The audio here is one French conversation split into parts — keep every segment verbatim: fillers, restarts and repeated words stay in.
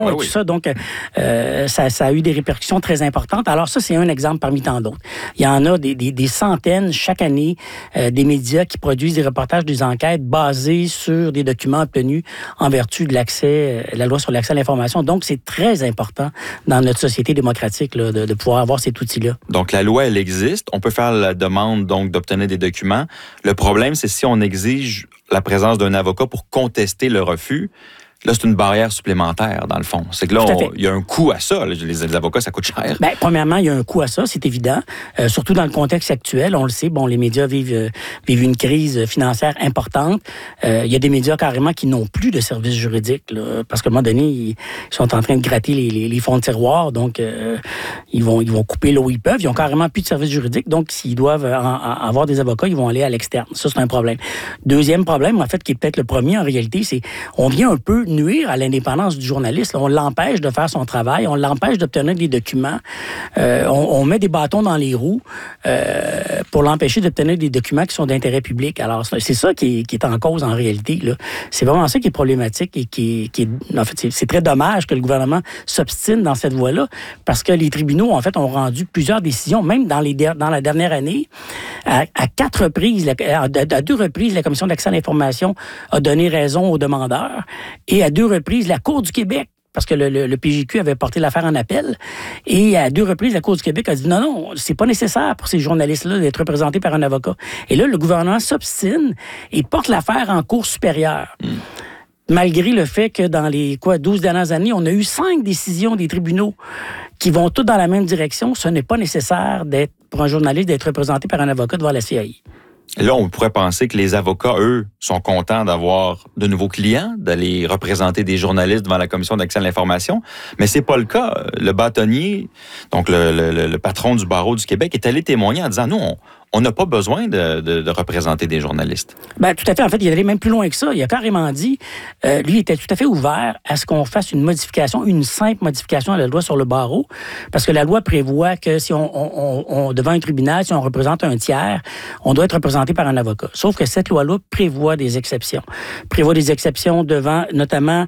et Ah tout oui. ça. Donc, euh, ça, ça a eu des répercussions très importantes. Alors ça, c'est un exemple parmi tant d'autres. Il y en a des, des, des centaines chaque année euh, des médias qui produisent des reportages, des enquêtes basées sur des documents obtenus en vertu de l'accès, la loi sur l'accès à l'information. Donc, c'est très important dans notre société démocratique là, de, de pouvoir avoir cet outil-là. Donc, la loi, elle existe. On peut faire la demande donc d'obtenir des documents. Le problème, c'est si on exige la présence d'un avocat pour contester le refus. Là, c'est une barrière supplémentaire, dans le fond. C'est que là, il y a un coût à ça. Les, les avocats, ça coûte cher. Bien, premièrement, il y a un coût à ça, c'est évident. Euh, surtout dans le contexte actuel, on le sait, bon, les médias vivent, euh, vivent une crise financière importante. Euh, il y a des médias carrément qui n'ont plus de services juridiques, là, parce qu'à un moment donné, ils sont en train de gratter les, les, les fonds de tiroir, donc euh, ils vont ils vont couper là où ils peuvent. Ils ont carrément plus de services juridiques, donc s'ils doivent en, en, avoir des avocats, ils vont aller à l'externe. Ça, c'est un problème. Deuxième problème, en fait, qui est peut-être le premier en réalité, c'est on vient un peu nuire à l'indépendance du journaliste. Là, on l'empêche de faire son travail, on l'empêche d'obtenir des documents, euh, on, on met des bâtons dans les roues euh, pour l'empêcher d'obtenir des documents qui sont d'intérêt public. Alors, c'est ça qui est, qui est en cause en réalité. Là. C'est vraiment ça qui est problématique et qui, qui est... En fait, c'est, c'est très dommage que le gouvernement s'obstine dans cette voie-là parce que les tribunaux, en fait, ont rendu plusieurs décisions, même dans, les, dans la dernière année. À, à quatre reprises, à, à deux reprises, la Commission d'accès à l'information a donné raison aux demandeurs et à deux reprises, la Cour du Québec, parce que le, le, le P J Q avait porté l'affaire en appel, et à deux reprises, la Cour du Québec a dit non, non, c'est pas nécessaire pour ces journalistes-là d'être représentés par un avocat. Et là, le gouvernement s'obstine et porte l'affaire en Cour supérieure. Mm. Malgré le fait que dans les quoi douze dernières années, on a eu cinq décisions des tribunaux qui vont toutes dans la même direction. Ce n'est pas nécessaire d'être, pour un journaliste d'être représenté par un avocat devant la C A I. Et là, on pourrait penser que les avocats, eux, sont contents d'avoir de nouveaux clients, d'aller représenter des journalistes devant la Commission d'accès à l'information, mais c'est pas le cas. Le bâtonnier, donc le, le, le patron du barreau du Québec, est allé témoigner en disant, nous, on on n'a pas besoin de, de, de représenter des journalistes. Ben tout à fait. En fait, il allait même plus loin que ça. Il a carrément dit, euh, lui, il était tout à fait ouvert à ce qu'on fasse une modification, une simple modification à la loi sur le barreau, parce que la loi prévoit que si on, on, on devant un tribunal, si on représente un tiers, on doit être représenté par un avocat. Sauf que cette loi-là prévoit des exceptions. Prévoit des exceptions devant, notamment,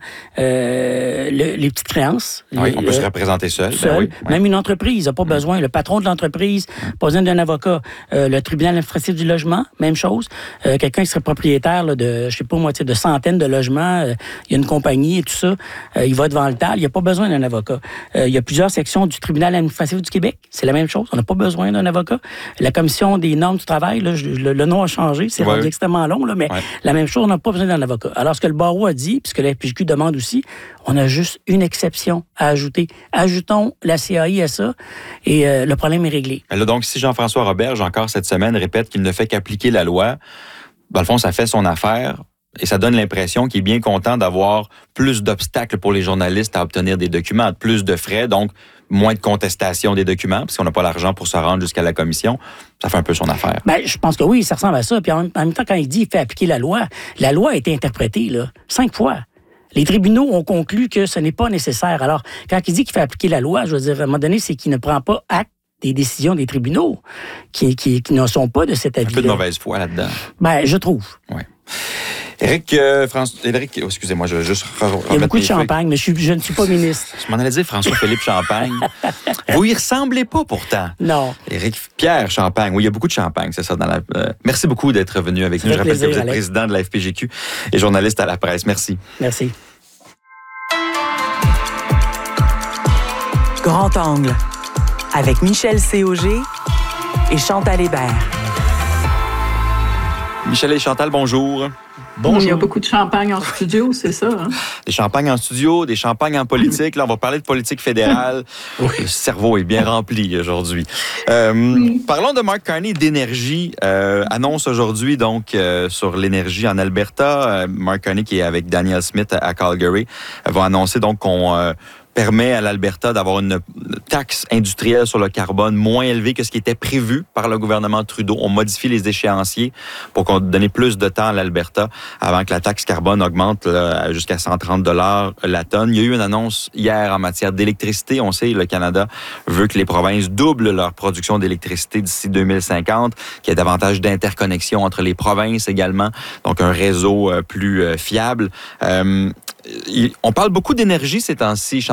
euh, le, les petites créances. Oui, les, on peut euh, se représenter seul. seul. Ben oui, oui. Même une entreprise n'a pas mmh. besoin. Le patron de l'entreprise n'a pas besoin d'un avocat. Euh, le tribunal administratif du logement, même chose. Euh, quelqu'un qui serait propriétaire là, de, je sais pas moi, de centaines de logements, euh, il y a une compagnie et tout ça, euh, il va devant le T A L, il n'y a pas besoin d'un avocat. Euh, il y a plusieurs sections du tribunal administratif du Québec, c'est la même chose, on n'a pas besoin d'un avocat. La commission des normes du travail, là, je, le, le nom a changé, c'est ouais. extrêmement long, là, mais ouais. la même chose, on n'a pas besoin d'un avocat. Alors, ce que le barreau a dit, puisque la P J Q demande aussi, on a juste une exception à ajouter. Ajoutons la C A I à ça et euh, le problème est réglé. Là, donc, si Jean-François Roberge, encore cette semaine, répète qu'il ne fait qu'appliquer la loi, dans le fond, ça fait son affaire et ça donne l'impression qu'il est bien content d'avoir plus d'obstacles pour les journalistes à obtenir des documents, plus de frais, donc moins de contestation des documents, parce qu'on n'a pas l'argent pour se rendre jusqu'à la commission. Ça fait un peu son affaire. Bien, je pense que oui, ça ressemble à ça. Puis en même temps, quand il dit qu'il fait appliquer la loi, la loi a été interprétée là, cinq fois. Les tribunaux ont conclu que ce n'est pas nécessaire. Alors, quand il dit qu'il fait appliquer la loi, je veux dire, à un moment donné, c'est qu'il ne prend pas acte des décisions des tribunaux qui, qui, qui ne sont pas de cet avis-là. Un peu de mauvaise foi là-dedans. Ben, je trouve. Oui. Éric, euh, François, Éric, oh, excusez-moi, je vais juste remettre. Il y a beaucoup de champagne, mais je, suis, je ne suis pas ministre. Je m'en allais dire François-Philippe Champagne. Vous y ressemblez pas pourtant. Non. Éric Pierre Champagne. Oui, il y a beaucoup de champagne, c'est ça. Dans la, euh, merci beaucoup d'être venu avec ça nous. Je rappelle plaisir, que vous êtes Alex. président de la F P G Q et journaliste à la presse. Merci. Merci. Grand angle. Avec Michel Cauger et Chantal Hébert. Michel et Chantal, bonjour. Bonjour. Il y a beaucoup de champagne en studio, c'est ça? Hein? Des champagnes en studio, des champagnes en politique. Là, on va parler de politique fédérale. Oui. Le cerveau est bien rempli aujourd'hui. Euh, oui. Parlons de Mark Carney d'énergie. Euh, annonce aujourd'hui donc euh, sur l'énergie en Alberta. Euh, Mark Carney qui est avec Daniel Smith à Calgary euh, va annoncer donc qu'on euh, permet à l'Alberta d'avoir une taxe industrielle sur le carbone moins élevée que ce qui était prévu par le gouvernement Trudeau. On modifie les échéanciers pour qu'on donne plus de temps à l'Alberta avant que la taxe carbone augmente là, jusqu'à cent trente dollars la tonne. Il y a eu une annonce hier en matière d'électricité. On sait, le Canada veut que les provinces doublent leur production d'électricité d'ici deux mille cinquante, qu'il y ait davantage d'interconnexions entre les provinces également, donc un réseau plus fiable. Euh, on parle beaucoup d'énergie ces temps-ci.